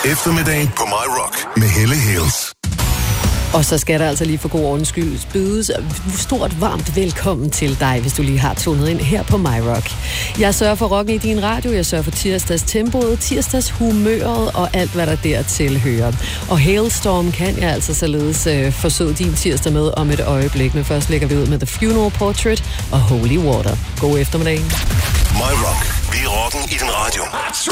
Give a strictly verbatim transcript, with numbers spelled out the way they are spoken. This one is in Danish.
Eftermiddagen på My Rock med Helle Hales. Og så skal der altså lige for god ordens skyld bydes stort varmt velkommen til dig, hvis du lige har tunet ind her på My Rock. Jeg sørger for rocken i din radio, jeg sørger for tirsdags tempoet, tirsdags humøret og alt, hvad der dertil hører. Og Hailstorm kan jeg altså således øh, forsøge din tirsdag med om et øjeblik. Men først lægger vi ud med The Funeral Portrait og Holy Water. God eftermiddag. My Rock. Vi er rocken i din radio.